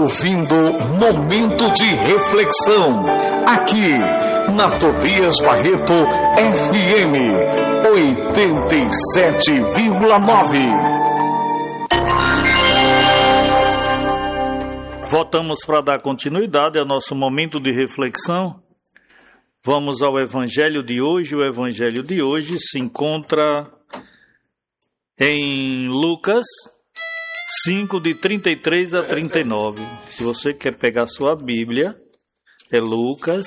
ouvindo Momento de Reflexão, aqui na Tobias Barreto FM 87,9. Voltamos para dar continuidade ao nosso momento de reflexão. Vamos ao Evangelho de hoje. O Evangelho de hoje se encontra em Lucas 5, de 33 a 39. Se você quer pegar sua Bíblia, é Lucas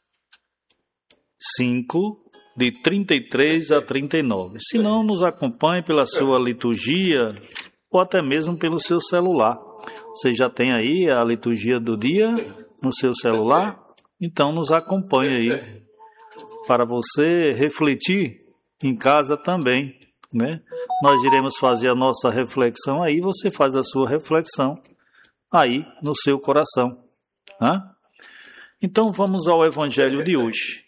5, de 33 a 39. Se não, nos acompanhe pela sua liturgia ou até mesmo pelo seu celular. Você já tem aí a liturgia do dia no seu celular? Então nos acompanhe aí para você refletir em casa também, né? Nós iremos fazer a nossa reflexão aí, você faz a sua reflexão aí no seu coração, né? Então vamos ao Evangelho de hoje.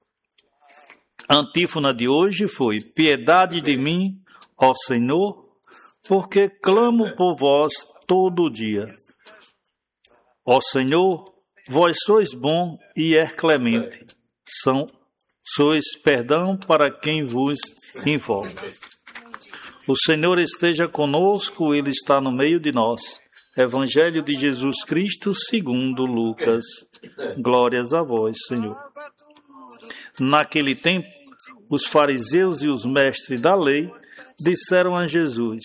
A antífona de hoje foi: piedade de mim, ó Senhor, porque clamo por vós todo dia. Ó Senhor, vós sois bom e clemente, sois perdão para quem vos invoca. O Senhor esteja conosco, Ele está no meio de nós. Evangelho de Jesus Cristo segundo Lucas. Glórias a vós, Senhor. Naquele tempo, os fariseus e os mestres da lei disseram a Jesus: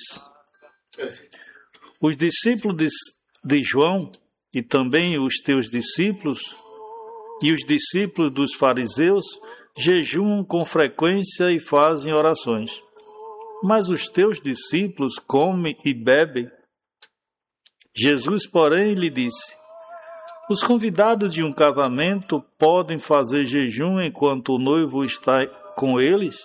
os discípulos de João e também os teus discípulos e os discípulos dos fariseus jejuam com frequência e fazem orações. Mas os teus discípulos comem e bebem. Jesus, porém, lhe disse: os convidados de um casamento podem fazer jejum enquanto o noivo está com eles?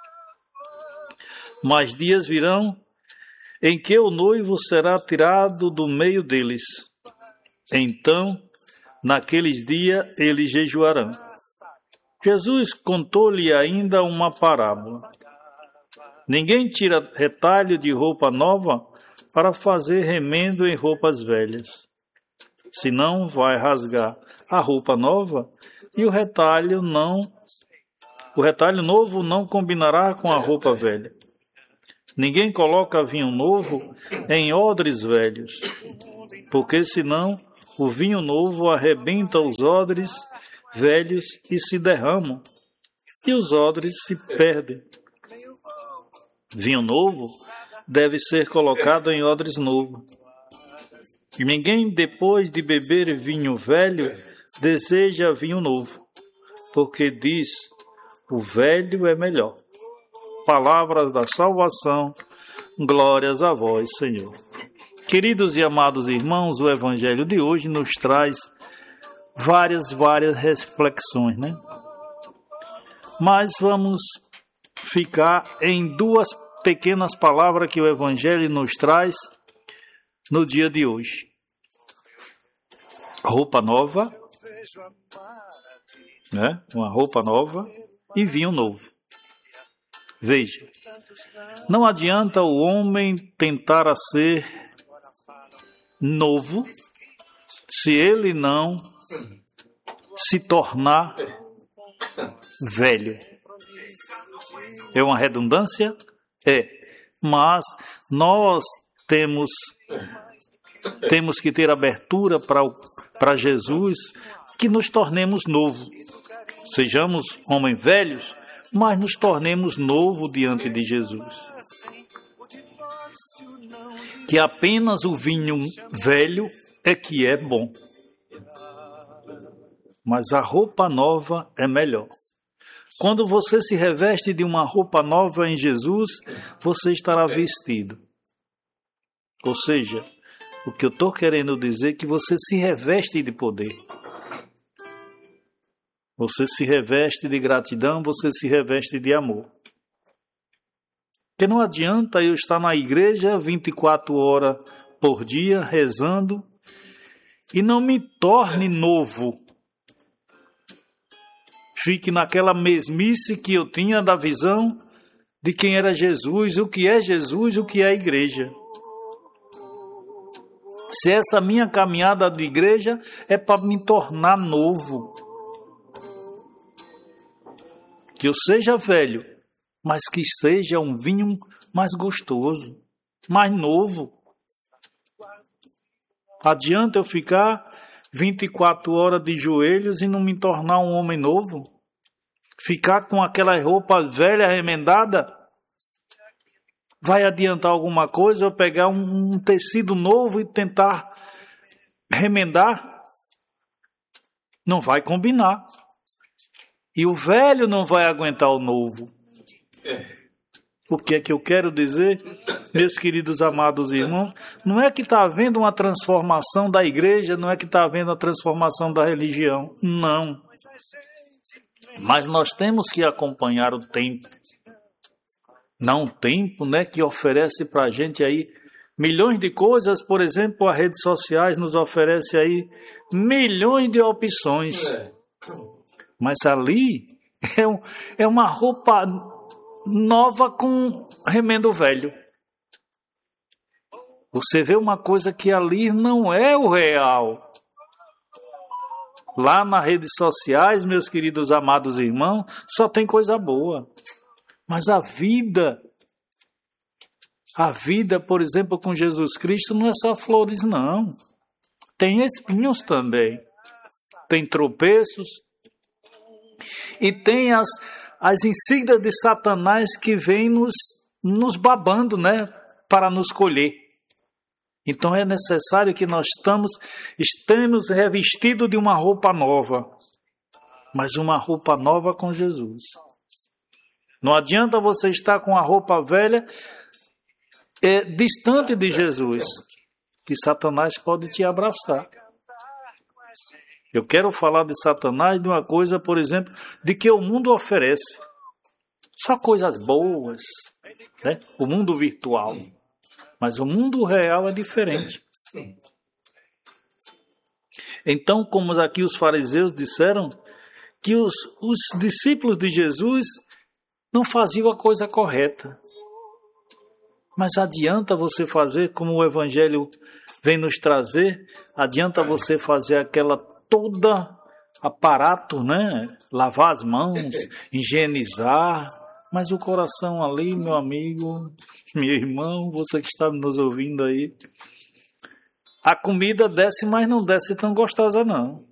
Mas dias virão em que o noivo será tirado do meio deles. Então, naqueles dias, eles jejuarão. Jesus contou-lhe ainda uma parábola. Ninguém tira retalho de roupa nova para fazer remendo em roupas velhas. Senão vai rasgar a roupa nova e o retalho novo não combinará com a roupa velha. Ninguém coloca vinho novo em odres velhos, porque senão o vinho novo arrebenta os odres velhos e se derramam, e os odres se perdem. Vinho novo deve ser colocado em odres novo. E ninguém, depois de beber vinho velho, deseja vinho novo, porque diz: o velho é melhor. Palavras da salvação, glórias a vós, Senhor. Queridos e amados irmãos, o Evangelho de hoje nos traz várias reflexões, né? Mas vamos ficar em duas pequenas palavras que o Evangelho nos traz no dia de hoje. Roupa nova, né? Uma roupa nova e vinho novo. Veja, não adianta o homem tentar a ser novo se ele não se tornar velho. É uma redundância? É, mas nós temos que ter abertura para Jesus, que nos tornemos novo. Sejamos homens velhos, mas nos tornemos novo diante de Jesus. Que apenas o vinho velho é que é bom, mas a roupa nova é melhor. Quando você se reveste de uma roupa nova em Jesus, você estará vestido. Ou seja, o que eu estou querendo dizer é que você se reveste de poder. Você se reveste de gratidão, você se reveste de amor. Porque não adianta eu estar na igreja 24 horas por dia rezando e não me torne novo. Fique naquela mesmice que eu tinha da visão de quem era Jesus, o que é a igreja. Se essa minha caminhada de igreja é para me tornar novo. Que eu seja velho, mas que seja um vinho mais gostoso, mais novo. Adianta eu ficar 24 horas de joelhos e não me tornar um homem novo? Ficar com aquela roupa velha, remendada? Vai adiantar alguma coisa eu pegar um tecido novo e tentar remendar? Não vai combinar. E o velho não vai aguentar o novo. O que é que eu quero dizer, meus queridos amados irmãos? Não é que está havendo uma transformação da igreja, não é que está havendo a transformação da religião. Não. Mas nós temos que acompanhar o tempo. Não um tempo, né, que oferece para a gente aí milhões de coisas. Por exemplo, as redes sociais nos oferecem aí milhões de opções. Mas ali é uma roupa nova com remendo velho. Você vê uma coisa que ali não é o real. Lá nas redes sociais, meus queridos amados irmãos, só tem coisa boa. Mas a vida, por exemplo, com Jesus Cristo, não é só flores, não. Tem espinhos também. Tem tropeços. E tem as insígnias de Satanás que vêm nos babando, né? Para nos colher. Então é necessário que nós estemos revestidos de uma roupa nova. Mas uma roupa nova com Jesus. Não adianta você estar com a roupa velha distante de Jesus, que Satanás pode te abraçar. Eu quero falar de Satanás de uma coisa, por exemplo, de que o mundo oferece. Só coisas boas, né? O mundo virtual. Mas o mundo real é diferente. Então, como aqui os fariseus disseram, que os discípulos de Jesus não faziam a coisa correta. Mas adianta você fazer como o Evangelho vem nos trazer, adianta você fazer aquela toda aparato, né? Lavar as mãos, higienizar, mas o coração ali, meu amigo, meu irmão, você que está nos ouvindo aí, a comida desce, mas não desce tão gostosa não.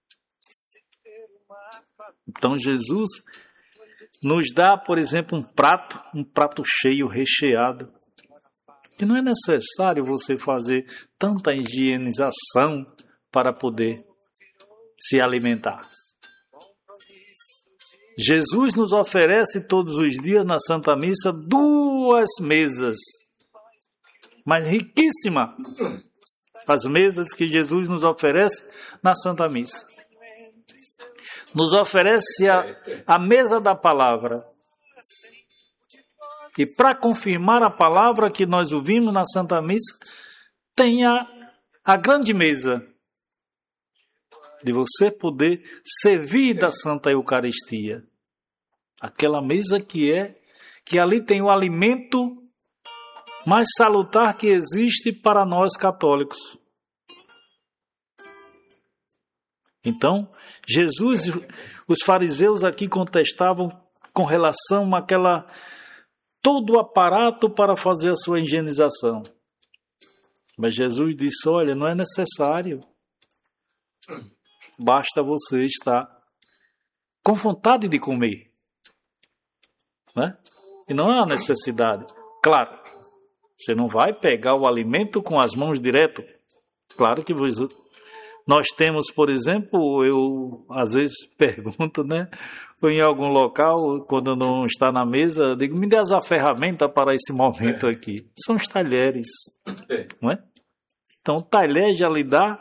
Então Jesus nos dá, por exemplo, um prato cheio, recheado. Que não é necessário você fazer tanta higienização para poder se alimentar. Jesus nos oferece todos os dias na Santa Missa 2 mesas, mas riquíssima, as mesas que Jesus nos oferece na Santa Missa. Nos oferece a mesa da palavra. E para confirmar a palavra que nós ouvimos na Santa Missa, tem a grande mesa de você poder servir da Santa Eucaristia. Aquela mesa que ali tem o alimento mais salutar que existe para nós católicos. Então, Jesus, os fariseus aqui contestavam com relação àquela todo o aparato para fazer a sua higienização. Mas Jesus disse, olha, não é necessário. Basta você estar com vontade de comer. Né? E não há necessidade. Claro, você não vai pegar o alimento com as mãos direto. Claro que nós temos, por exemplo, eu às vezes pergunto, né? Em algum local, quando não está na mesa, eu digo, me dê a ferramenta para esse momento aqui. São os talheres, não é? Então, o talher já lhe dá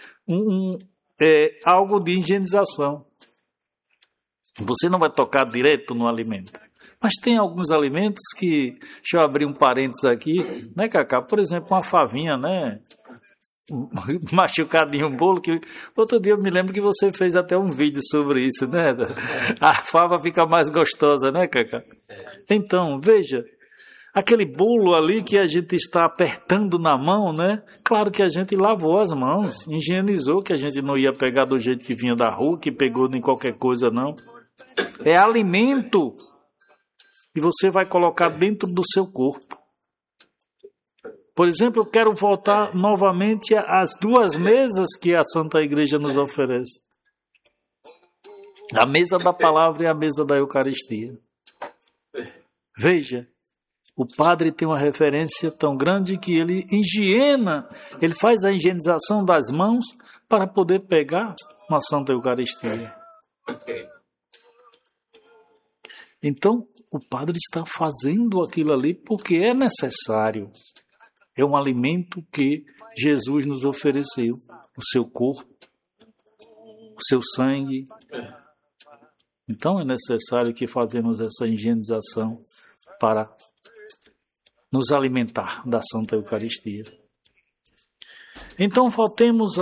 algo de higienização. Você não vai tocar direto no alimento. Mas tem alguns alimentos que... Deixa eu abrir um parênteses aqui, né, Cacá? Por exemplo, uma favinha, né? Machucadinho um bolo, que outro dia eu me lembro que você fez até um vídeo sobre isso, né? A fava fica mais gostosa, né, Cacá? Então, veja, Aquele bolo ali que a gente está apertando na mão, né? Claro que a gente lavou as mãos, higienizou, que a gente não ia pegar do jeito que vinha da rua, que pegou em qualquer coisa, não. É alimento que você vai colocar dentro do seu corpo. Por exemplo, eu quero voltar novamente às 2 mesas que a Santa Igreja nos oferece. A mesa da palavra e a mesa da Eucaristia. Veja, o padre tem uma referência tão grande que ele faz a higienização das mãos para poder pegar uma Santa Eucaristia. Então, o padre está fazendo aquilo ali porque é necessário. É um alimento que Jesus nos ofereceu. O seu corpo, o seu sangue. Então, é necessário que fazemos essa higienização para nos alimentar da Santa Eucaristia. Então, voltemos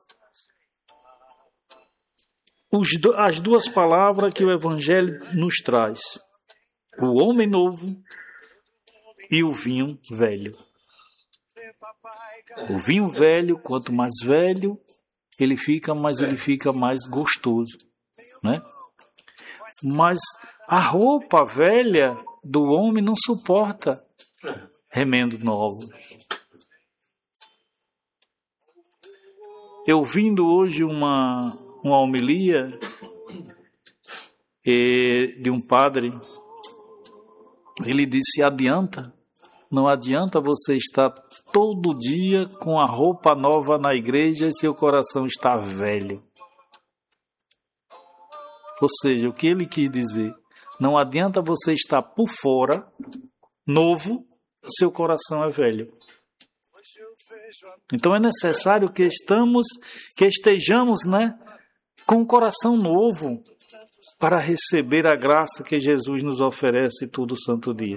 as 2 palavras que o Evangelho nos traz. O homem novo e o vinho velho. O vinho velho, quanto mais velho ele fica mais gostoso, né? Mas a roupa velha do homem não suporta remendos novos. Eu ouvindo hoje uma homilia de um padre, ele disse: não adianta você estar todo dia com a roupa nova na igreja e seu coração está velho. Ou seja, o que ele quis dizer? Não adianta você estar por fora, novo, seu coração é velho. Então é necessário que estejamos, né, com o coração novo para receber a graça que Jesus nos oferece todo santo dia.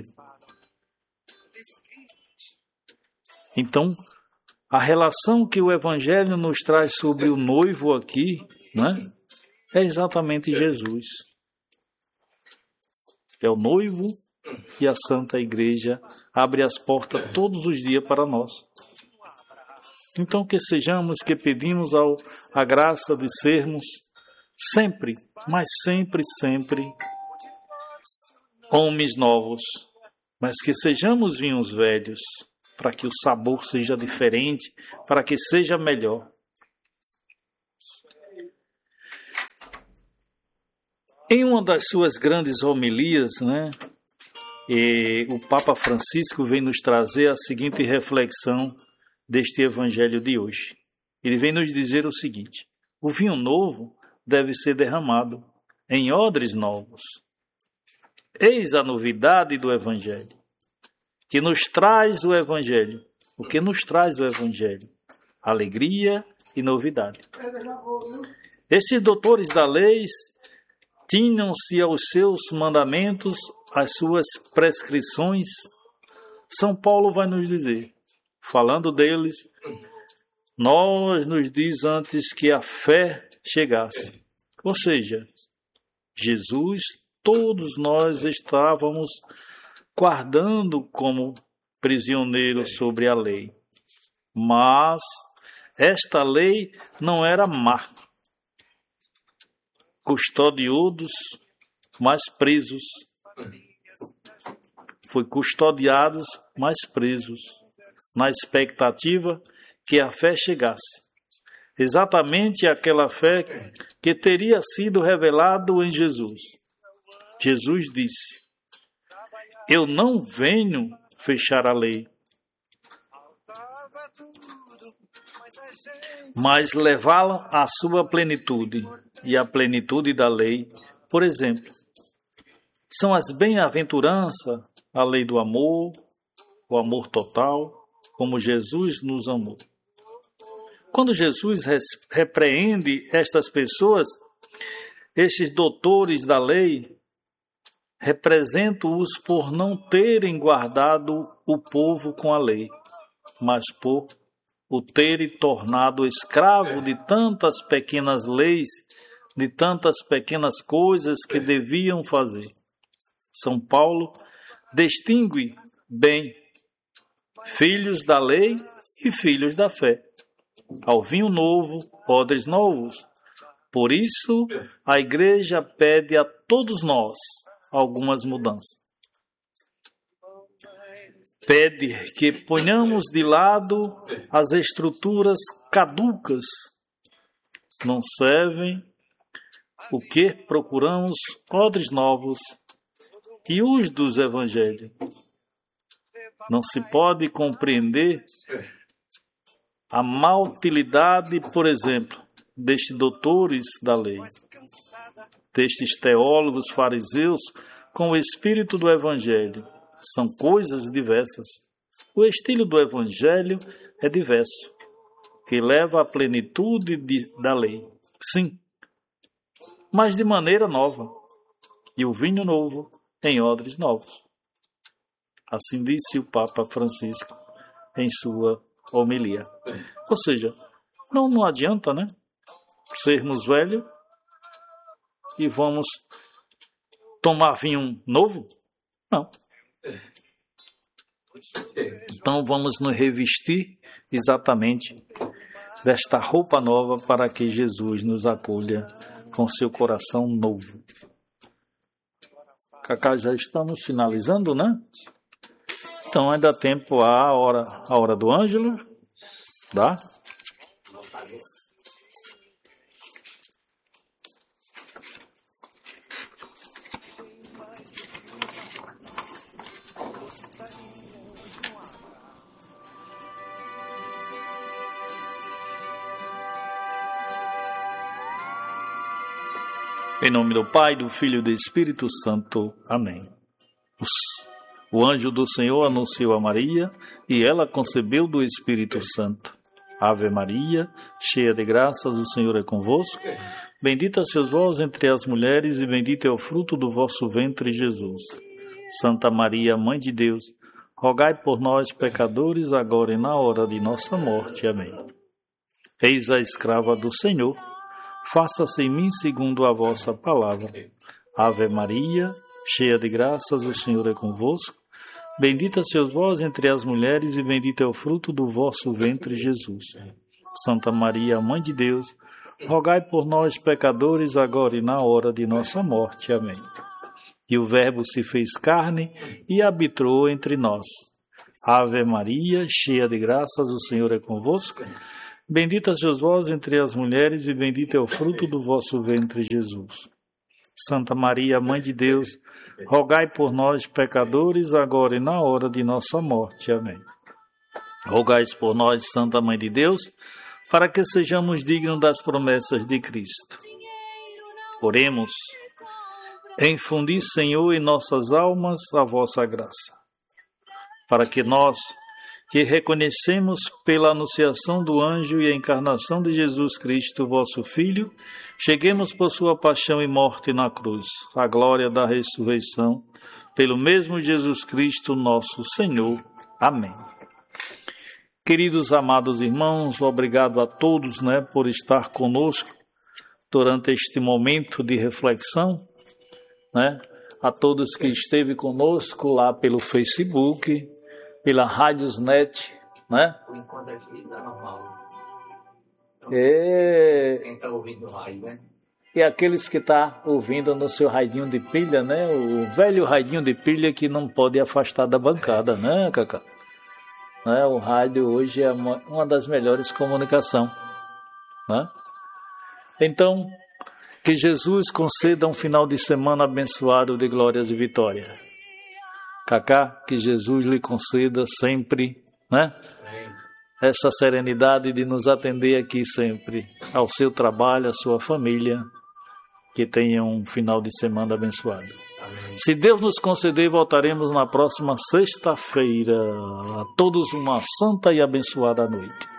Então, a relação que o Evangelho nos traz sobre o noivo aqui, né, é exatamente Jesus. É o noivo e a Santa Igreja abre as portas todos os dias para nós. Então que sejamos, que pedimos a graça de sermos sempre, mas sempre, homens novos, mas que sejamos vinhos velhos, para que o sabor seja diferente, para que seja melhor. Em uma das suas grandes homilias, né, o Papa Francisco vem nos trazer a seguinte reflexão deste evangelho de hoje. Ele vem nos dizer o seguinte: o vinho novo deve ser derramado em odres novos. Eis a novidade do evangelho, que nos traz o evangelho. O que nos traz o evangelho? Alegria e novidade. Esses doutores da lei tinham-se aos seus mandamentos, às suas prescrições. São Paulo vai nos dizer, falando deles, nos diz antes que a fé chegasse. Ou seja, Jesus, todos nós estávamos guardando como prisioneiros sobre a lei. Mas esta lei não era má. Custodiados, mas presos. Foi custodiados, mas presos, na expectativa que a fé chegasse. Exatamente aquela fé que teria sido revelado em Jesus. Jesus disse: eu não venho fechar a lei, mas levá-la à sua plenitude. E a plenitude da lei, por exemplo, são as bem-aventuranças, a lei do amor, o amor total, como Jesus nos amou. Quando Jesus repreende estas pessoas, estes doutores da lei, representam-os por não terem guardado o povo com a lei, mas por o terem tornado escravo de tantas pequenas leis, de tantas pequenas coisas que deviam fazer. São Paulo distingue Bem, filhos da lei e filhos da fé. Ao vinho novo, odres novos. Por isso, a igreja pede a todos nós algumas mudanças. Pede que ponhamos de lado as estruturas caducas. Não servem o que procuramos odres novos e os dos evangelhos. Não se pode compreender a má utilidade, por exemplo, destes doutores da lei, destes teólogos fariseus com o espírito do evangelho. São coisas diversas. O estilo do evangelho é diverso, que leva à plenitude da lei. Sim, mas de maneira nova. E o vinho novo em odres novos. Assim disse o Papa Francisco em sua homilia. Ou seja, não adianta, né? Sermos velhos e vamos tomar vinho novo? Não. Então vamos nos revestir exatamente desta roupa nova para que Jesus nos acolha com seu coração novo. Cacá, já estamos finalizando, né? Então ainda há tempo a hora do Ângelo, tá? Em nome do Pai, do Filho e do Espírito Santo. Amém. O anjo do Senhor anunciou a Maria, e ela concebeu do Espírito Santo. Ave Maria, cheia de graças, o Senhor é convosco. Bendita sois vós entre as mulheres, e bendito é o fruto do vosso ventre, Jesus. Santa Maria, Mãe de Deus, rogai por nós, pecadores, agora e na hora de nossa morte. Amém. Eis a escrava do Senhor. Faça-se em mim segundo a vossa palavra. Ave Maria, cheia de graças, o Senhor é convosco. Bendita sois vós entre as mulheres, e bendito é o fruto do vosso ventre, Jesus. Santa Maria, Mãe de Deus, rogai por nós, pecadores, agora e na hora de nossa morte. Amém. E o Verbo se fez carne e habitou entre nós. Ave Maria, cheia de graças, o Senhor é convosco. Bendita sois vós entre as mulheres, e bendito é o fruto do vosso ventre, Jesus. Santa Maria, Mãe de Deus, rogai por nós, pecadores, agora e na hora de nossa morte. Amém. Rogai por nós, Santa Mãe de Deus, para que sejamos dignos das promessas de Cristo. Oremos. Infundi, Senhor, em nossas almas a vossa graça, para que nós, que reconhecemos pela anunciação do anjo e a encarnação de Jesus Cristo, vosso Filho, cheguemos por sua paixão e morte na cruz, à glória da ressurreição, pelo mesmo Jesus Cristo, nosso Senhor. Amém. Queridos amados irmãos, obrigado a todos, por estar conosco durante este momento de reflexão, a todos que esteve conosco lá pelo Facebook, pela Radiosnet, Por enquanto aqui tá normal. Quem tá ouvindo o rádio, E aqueles que tá ouvindo no seu radinho de pilha, O velho radinho de pilha que não pode afastar da bancada, Cacá? O rádio hoje é uma das melhores comunicações, Então, que Jesus conceda um final de semana abençoado de glórias e vitória. Cacá, que Jesus lhe conceda sempre, essa serenidade de nos atender aqui sempre, ao seu trabalho, à sua família, que tenha um final de semana abençoado. Amém. Se Deus nos conceder, voltaremos na próxima sexta-feira. A todos uma santa e abençoada noite.